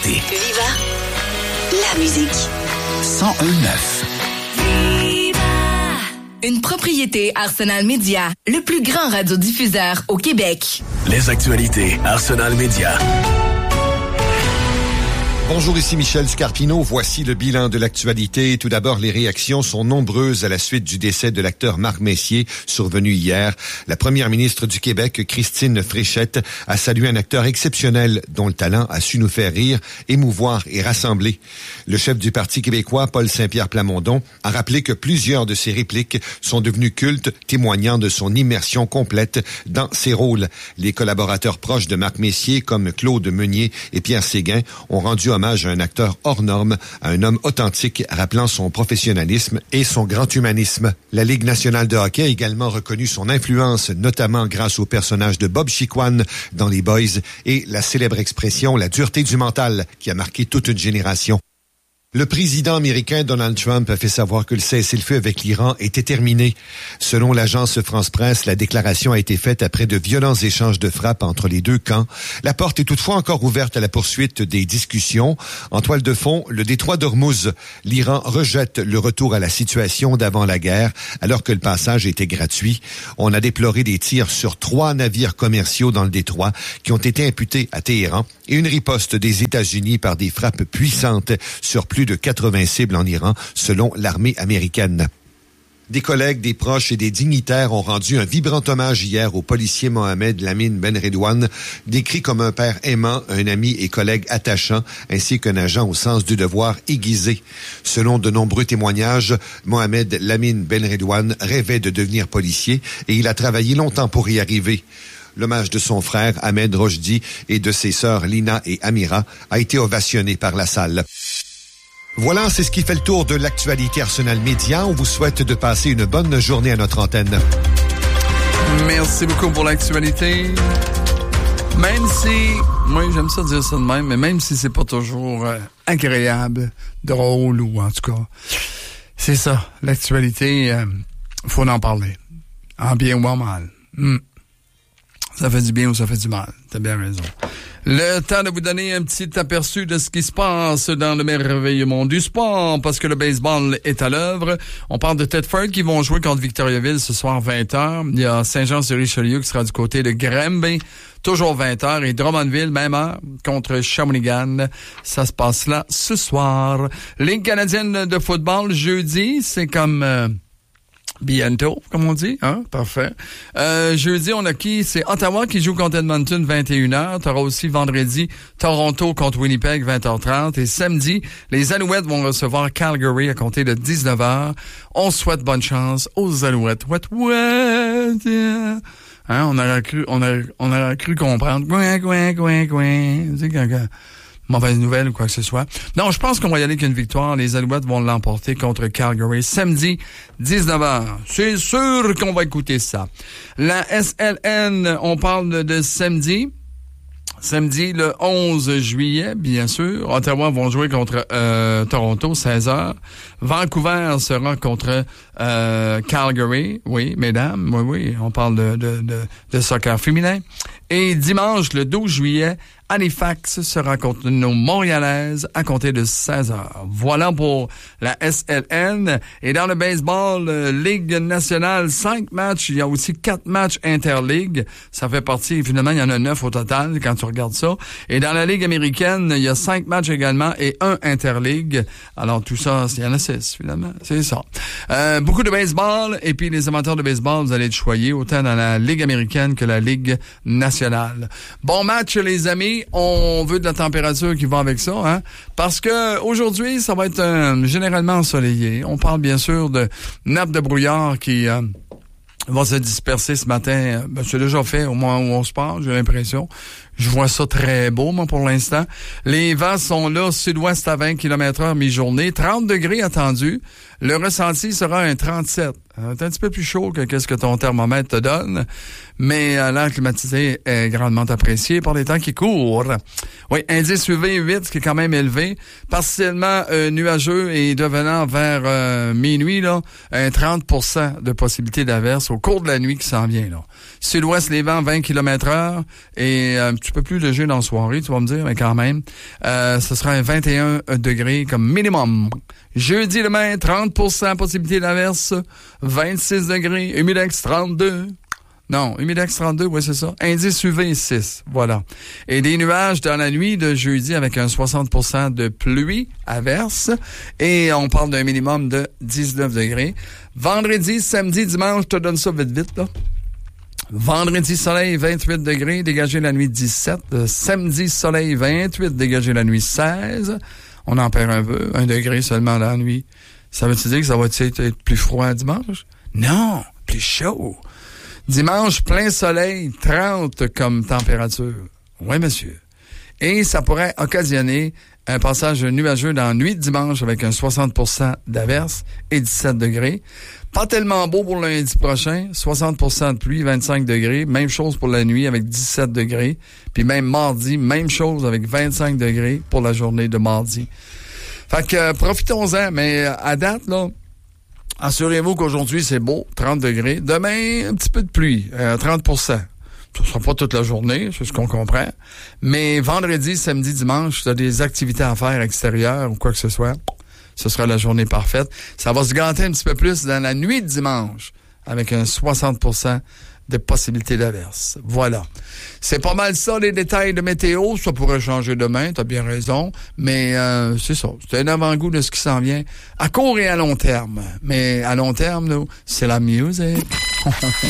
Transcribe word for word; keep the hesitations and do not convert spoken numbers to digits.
l'actualité. Viva la musique. cent un neuf. Une propriété Arsenal Média, le plus grand radiodiffuseur au Québec. Les actualités Arsenal Média. Bonjour, ici Michel Scarpino. Voici le bilan de l'actualité. Tout d'abord, les réactions sont nombreuses à la suite du décès de l'acteur Marc Messier, survenu hier. La première ministre du Québec, Christine Fréchette, a salué un acteur exceptionnel dont le talent a su nous faire rire, émouvoir et rassembler. Le chef du Parti québécois, Paul Saint-Pierre Plamondon, a rappelé que plusieurs de ses répliques sont devenues cultes, témoignant de son immersion complète dans ses rôles. Les collaborateurs proches de Marc Messier, comme Claude Meunier et Pierre Séguin, ont rendu hommage à un acteur hors norme, à un homme authentique, rappelant son professionnalisme et son grand humanisme. La Ligue nationale de hockey a également reconnu son influence, notamment grâce au personnage de Bob Chiquan dans Les Boys et la célèbre expression « la dureté du mental » qui a marqué toute une génération. Le président américain Donald Trump a fait savoir que le cessez-le-feu avec l'Iran était terminé. Selon l'agence France-Presse, la déclaration a été faite après de violents échanges de frappes entre les deux camps. La porte est toutefois encore ouverte à la poursuite des discussions. En toile de fond, le détroit d'Ormuz. L'Iran rejette le retour à la situation d'avant la guerre, alors que le passage était gratuit. On a déploré des tirs sur trois navires commerciaux dans le détroit qui ont été imputés à Téhéran et une riposte des États-Unis par des frappes puissantes sur plus de quatre-vingts cibles en Iran, selon l'armée américaine. Des collègues, des proches et des dignitaires ont rendu un vibrant hommage hier au policier Mohamed Lamine Benredouane, décrit comme un père aimant, un ami et collègue attachant, ainsi qu'un agent au sens du devoir aiguisé. Selon de nombreux témoignages, Mohamed Lamine Benredouane rêvait de devenir policier et il a travaillé longtemps pour y arriver. L'hommage de son frère Ahmed Rochdi et de ses sœurs Lina et Amira a été ovationné par la salle. Voilà, c'est ce qui fait le tour de l'actualité Arsenal Média. On vous souhaite de passer une bonne journée à notre antenne. Merci beaucoup pour l'actualité. Même si, moi j'aime ça dire ça de même, mais même si c'est pas toujours euh, agréable, drôle ou en tout cas, c'est ça, l'actualité, euh, faut en parler. En bien ou en mal. Mm. Ça fait du bien ou ça fait du mal. T'as bien raison. Le temps de vous donner un petit aperçu de ce qui se passe dans le merveilleux monde du sport, parce que le baseball est à l'œuvre. On parle de Thetford qui vont jouer contre Victoriaville ce soir vingt heures. Il y a Saint-Jean-sur-Richelieu qui sera du côté de Granby, toujours vingt heures. Et Drummondville, même heure, contre Shawinigan. Ça se passe là ce soir. Ligue canadienne de football, jeudi, c'est comme... Euh, bientôt, comme on dit, hein? Parfait. Euh, jeudi, on a qui? C'est Ottawa qui joue contre Edmonton, vingt et une heures. T'auras aussi vendredi, Toronto contre Winnipeg, vingt heures trente. Et samedi, les Alouettes vont recevoir Calgary à compter de dix-neuf heures. On souhaite bonne chance aux Alouettes. What, what, yeah. Hein? On aurait cru, on aurait, on aurait cru comprendre. Gouin, gouin, gouin, gouin. Tu sais, quand, quand, mauvaise nouvelle ou quoi que ce soit. Non, je pense qu'on va y aller qu'une victoire. Les Alouettes vont l'emporter contre Calgary samedi, dix-neuf heures. C'est sûr qu'on va écouter ça. La S L N, on parle de, de samedi. Samedi, le onze juillet, bien sûr. Ottawa vont jouer contre euh, Toronto, seize heures. Vancouver sera contre euh, Calgary. Oui, mesdames, oui, oui, on parle de, de, de, de soccer féminin. Et dimanche, le douze juillet, Halifax sera contre nos Montréalaises à compter de seize heures. Voilà pour la S L N. Et dans le baseball, euh, Ligue nationale, cinq matchs. Il y a aussi quatre matchs interligue. Ça fait partie, finalement, il y en a neuf au total quand tu regardes ça. Et dans la Ligue américaine, il y a cinq matchs également et un interligue. Alors tout ça, il y en a six, finalement. C'est ça. Euh, beaucoup de baseball. Et puis les amateurs de baseball, vous allez être choyés autant dans la Ligue américaine que la Ligue nationale. Bon match, les amis. On veut de la température qui va avec ça, hein, parce que aujourd'hui, ça va être euh, généralement ensoleillé. On parle bien sûr de nappes de brouillard qui euh, vont se disperser ce matin. Ben, c'est déjà fait au moment où on se parle, j'ai l'impression. Je vois ça très beau, moi, pour l'instant. Les vents sont là, sud-ouest à vingt kilomètres heure mi-journée. trente degrés attendus. Le ressenti sera un trente-sept. Euh, c'est un petit peu plus chaud que qu'est-ce que ton thermomètre te donne, mais euh, l'air climatisé est grandement apprécié par les temps qui courent. Oui, indice U V huit, ce qui est quand même élevé, partiellement euh, nuageux et devenant vers euh, minuit, là, un trente pour cent de possibilité d'averse au cours de la nuit qui s'en vient. Là. Sud-ouest, les vents vingt kilomètres heure et un petit peu plus léger dans la soirée, tu vas me dire, mais quand même, euh, ce sera un vingt et un degrés comme minimum. Jeudi demain, trente pour cent possibilité d'averse, vingt-six degrés, humidex trente-deux. Non, humidex trente-deux, oui, c'est ça. Indice U V six, voilà. Et des nuages dans la nuit de jeudi avec un soixante pour cent de pluie, averse. Et on parle d'un minimum de dix-neuf degrés. Vendredi, samedi, dimanche, je te donne ça vite, vite, là. Vendredi, soleil, vingt-huit degrés, dégagé la nuit dix-sept. Samedi, soleil, vingt-huit, dégagé la nuit seize. On en perd un peu, un degré seulement dans la nuit. Ça veut-tu dire que ça va être plus froid dimanche? Non, plus chaud. Dimanche, plein soleil, trente comme température. Oui, monsieur. Et ça pourrait occasionner un passage nuageux dans la nuit de dimanche avec un soixante pour cent d'averse et dix-sept degrés. Pas tellement beau pour lundi prochain, soixante pour cent de pluie, vingt-cinq degrés. Même chose pour la nuit avec dix-sept degrés. Puis même mardi, même chose avec vingt-cinq degrés pour la journée de mardi. Fait que euh, profitons-en, mais à date, là, assurez-vous qu'aujourd'hui, c'est beau, trente degrés. Demain, un petit peu de pluie, euh, trente pour cent. Ce ne sera pas toute la journée, c'est ce qu'on comprend. Mais vendredi, samedi, dimanche, tu as des activités à faire extérieures ou quoi que ce soit. Ce sera la journée parfaite. Ça va se gâter un petit peu plus dans la nuit de dimanche avec un soixante pour cent de possibilités d'averse. Voilà. C'est pas mal ça, les détails de météo. Ça pourrait changer demain, t'as bien raison. Mais euh, c'est ça. C'est un avant-goût de ce qui s'en vient à court et à long terme. Mais à long terme, nous, c'est la musique.